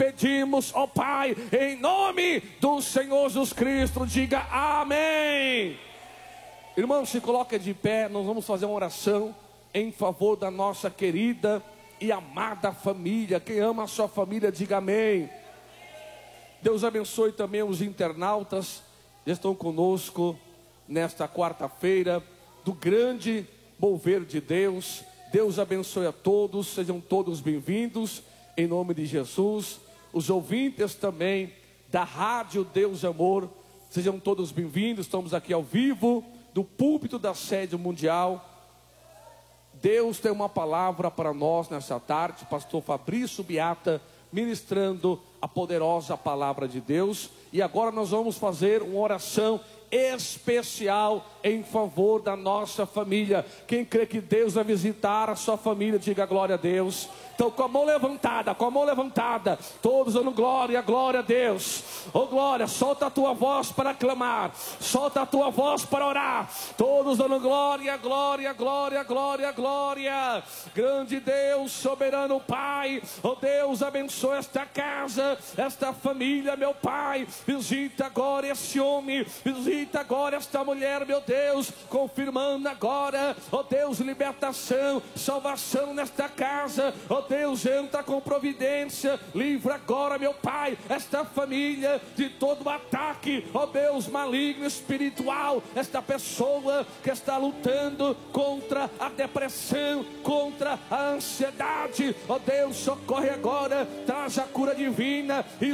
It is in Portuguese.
pedimos, ó Pai, em nome do Senhor Jesus Cristo. Diga amém. Irmãos, se coloca de pé, nós vamos fazer uma oração em favor da nossa querida e amada família. Quem ama a sua família, diga amém. Deus abençoe também os internautas que estão conosco nesta quarta-feira do grande mover de Deus. Deus abençoe a todos, sejam todos bem-vindos em nome de Jesus. Os ouvintes também da Rádio Deus Amor, sejam todos bem-vindos. Estamos aqui ao vivo do púlpito da sede mundial. Deus tem uma palavra para nós nessa tarde. Pastor Fabrício Beata ministrando a poderosa palavra de Deus. E agora nós vamos fazer uma oração especial em favor da nossa família. Quem crê que Deus vai visitar a sua família, diga glória a Deus. Então, com a mão levantada, todos dando glória, glória a Deus. Oh glória, solta a tua voz para clamar, solta a tua voz para orar. Todos dando glória, glória, glória, glória, glória. Grande Deus, soberano Pai, oh Deus, abençoa esta casa, esta família, meu Pai. Visita agora esse homem, visita agora esta mulher, meu Deus, confirmando agora, ó Deus, libertação, salvação nesta casa, ó Deus, entra com providência, livra agora, meu Pai, esta família de todo ataque, ó Deus, maligno espiritual, esta pessoa que está lutando contra a depressão, contra a ansiedade, ó Deus, socorre agora, traz a cura divina e